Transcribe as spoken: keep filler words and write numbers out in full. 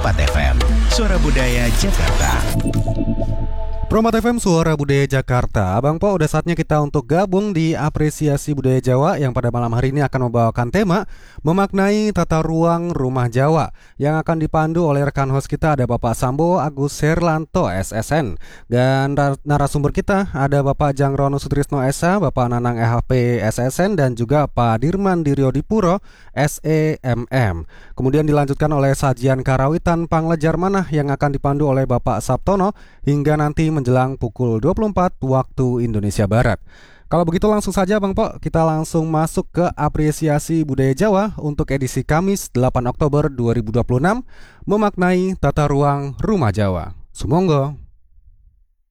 Promat F M, Suara Budaya Jakarta. Promat F M, Suara Budaya Jakarta. Abang Po, udah saatnya kita untuk gabung di Apresiasi Budaya Jawa yang pada malam hari ini akan membawakan tema Memaknai Tata Ruang Rumah Jawa, yang akan dipandu oleh rekan host kita ada Bapak Sambo Agus Herlanto S S N. Dan narasumber kita ada Bapak Jangrono Sutrisno S A, Bapak Nanang E H P S S N, dan juga Pak Dirman Diryodipuro S E M M. Kemudian dilanjutkan oleh sajian karawitan Panglejar Manah yang akan dipandu oleh Bapak Sabtono hingga nanti menjelang pukul dua puluh empat waktu Indonesia Barat. Kalau begitu langsung saja Bang Po, kita langsung masuk ke Apresiasi Budaya Jawa untuk edisi Kamis delapan Oktober dua ribu dua puluh enam, Memaknai Tata Ruang Rumah Jawa. Sumonggo.